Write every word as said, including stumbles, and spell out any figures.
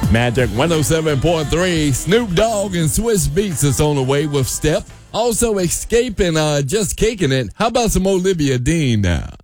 Magic one oh seven point three. Snoop Dogg and Swiss Beats is on the way with Step. Also, Escape and uh, Just Kicking It. How about some Olivia Dean now?